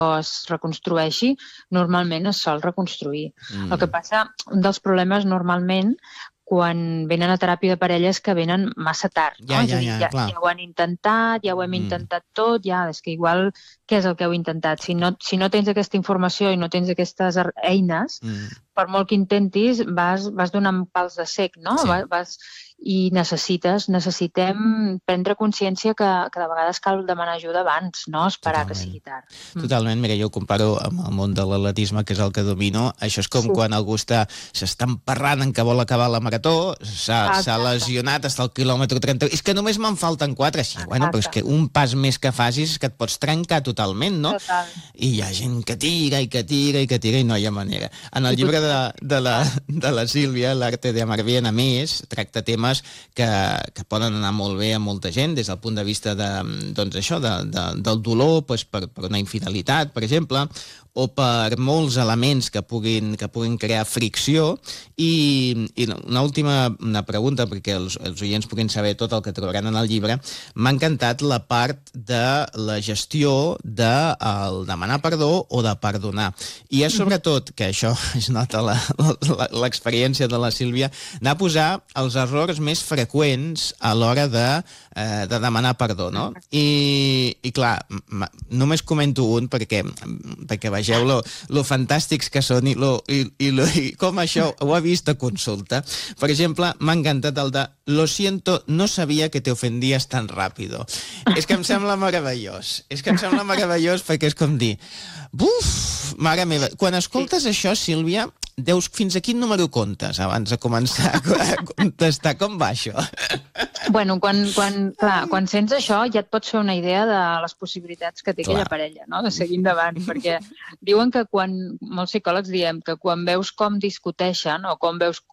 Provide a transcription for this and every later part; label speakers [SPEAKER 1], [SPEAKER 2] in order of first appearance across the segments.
[SPEAKER 1] es reconstrueixi, normalment es sol reconstruir. El que passa, un dels problemes normalment quan venen a teràpia de parella és que venen massa tard. No? Ja ho han intentat, ja ho hem intentat tot, és que igual què és el que heu intentat? Si no tens aquesta informació i no tens aquestes eines, per molt que intentis, vas donant pals de cec, no? I necessitem prendre consciència que de vegades cal demanar ajuda abans, no esperar que sigui tard.
[SPEAKER 2] Totalment, mira, jo ho comparo amb el món de l'atletisme, que és el que domino. Això és com quan algú s'està emparrant en que vol acabar la marató, s'ha lesionat, està al quilòmetre 30... És que només me'n falten 4, així. Bueno, però és que un pas més que facis és que et pots trencar totalment, no? I hi ha gent que tira i que tira i que tira i no hi ha manera. En el llibre de la Sílvia, L'arte de amar bien, a més, tracta temes que poden anar molt bé a molta gent des del punt de vista del dolor per una infidelitat, per exemple, o per molts elements que puguin crear fricció. I una última pregunta, perquè els oients puguin saber tot el que trobaran en el llibre. M'ha encantat la part de la gestió del demanar perdó o de perdonar. I és sobretot, que això es nota l'experiència de la Sílvia, anar a posar els errors més freqüents a l'hora de demanar perdó, no? I clar, només comento un perquè vegeu lo fantàstics que són i com això ho ha vist a consulta. Per exemple, m'ha encantat el de lo siento, no sabia que te ofendías tan rápido. És que em sembla meravellós. Perquè és com dir, buf, mare meva, quan escoltes això, Sílvia, deus fins a quin número comptes abans de començar a contestar? Com va això?
[SPEAKER 1] Bueno, quan sents això ja et pots fer una idea de les possibilitats que té aquella parella, no? De seguir endavant, perquè diuen que molts psicòlegs diem que quan veus com discuteixen o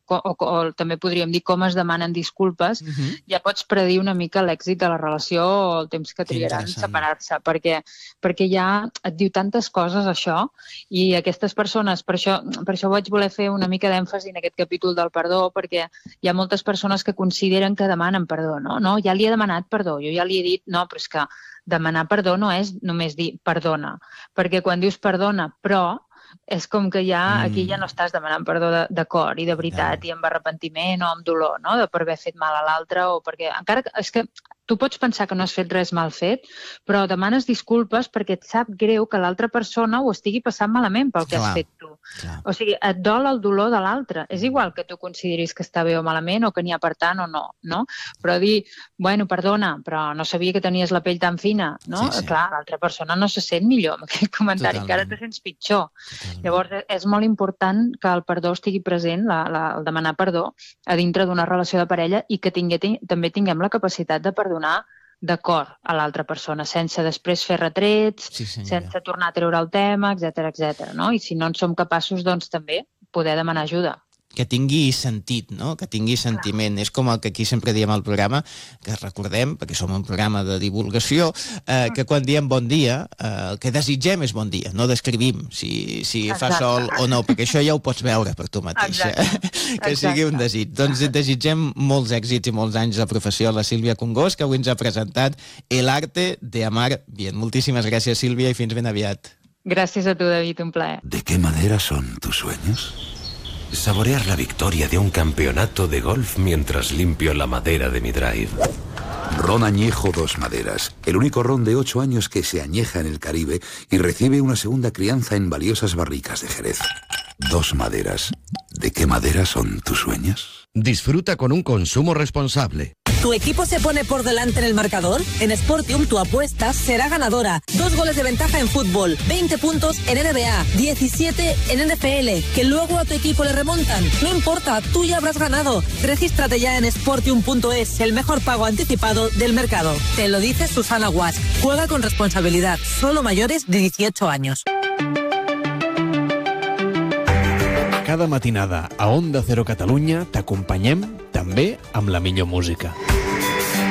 [SPEAKER 1] també podríem dir com es demanen disculpes, ja pots predir una mica l'èxit de la relació o el temps que trigaran en separar-se, perquè ja et diu tantes coses això, i aquestes persones, per això vaig voler fer una mica d'èmfasi en aquest capítol del perdó, perquè hi ha moltes persones que consideren que demanen perdó, no? No, ja li he demanat perdó, jo ja li he dit, no, però és que demanar perdó no és només dir perdona, perquè quan dius perdona, però és com que aquí ja no estàs demanant perdó de cor i de veritat i amb arrepentiment o amb dolor, no? Per haver fet mal a l'altre o perquè... Encara que és que tu pots pensar que no has fet res mal fet, però demanes disculpes perquè et sap greu que l'altra persona ho estigui passant malament pel que has fet tu. O sigui, et dol el dolor de l'altre. És igual que tu consideris que està bé o malament o que n'hi ha per tant o no? Però dir, bueno, perdona, però no sabia que tenies la pell tan fina, no? Clar, l'altra persona no se sent millor amb aquell comentari, encara te sents pitjor. Llavors, és molt important que el perdó estigui present, el demanar perdó, a dintre d'una relació de parella i que també tinguem la capacitat de perdonar d'acord a l'altra persona, sense després fer retrets, sense tornar a treure el tema, etc. No? I si no en som capaços, doncs també poder demanar ajuda.
[SPEAKER 2] Que tingui sentit, no? Que tingui sentiment. És com el que aquí sempre diem al programa, que recordem, perquè som un programa de divulgació, que quan diem bon dia, el que desitgem és bon dia, no descrivim si fa sol o no, perquè això ja ho pots veure per tu mateixa, que sigui un desig. Doncs desitgem molts èxits i molts anys de professió a la Sílvia Congost, que avui ens ha presentat El arte de amar bien. Moltíssimes gràcies, Sílvia, i fins ben aviat.
[SPEAKER 1] Gràcies a tu, David, un plaer.
[SPEAKER 3] ¿De qué madera son tus sueños? Saborear la victoria de un campeonato de golf mientras limpio la madera de mi drive.
[SPEAKER 4] Ron Añejo Dos Maderas, el único ron de 8 años que se añeja en el Caribe y recibe una segunda crianza en valiosas barricas de Jerez. Dos Maderas. ¿De qué madera son tus sueños?
[SPEAKER 5] Disfruta con un consumo responsable.
[SPEAKER 6] ¿Tu equipo se pone por delante en el marcador? En Sportium tu apuesta será ganadora. 2 goles de ventaja en fútbol, 20 puntos en NBA, 17 en NFL, que luego a tu equipo le remontan. No importa, tú ya habrás ganado. Regístrate ya en Sportium.es, el mejor pago anticipado del mercado. Te lo dice Susana Guas. Juega con responsabilidad. Solo mayores de 18 años.
[SPEAKER 5] Cada matinada a Onda Cero Catalunya t'acompanyem també amb la millor música.